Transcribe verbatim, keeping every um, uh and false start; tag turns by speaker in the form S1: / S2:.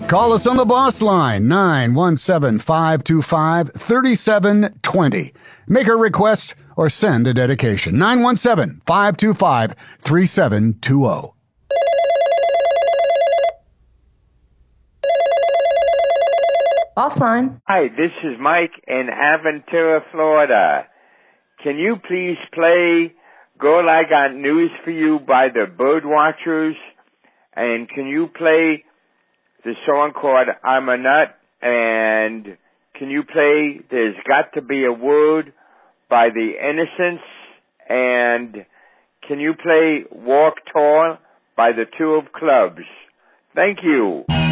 S1: Call us on the boss line, nine one seven, five two five, three seven two zero. Make a request or send a dedication, nine one seven, five two five, three seven two zero.
S2: Boss line.
S3: Hi, this is Mike in Aventura, Florida. Can you please play Girl, I Got News for You by the Birdwatchers? And can you play the song called I'm a Nut? And can you play There's Got to Be a Word by the Innocents? And can you play Walk Tall by the Two of Clubs? Thank you.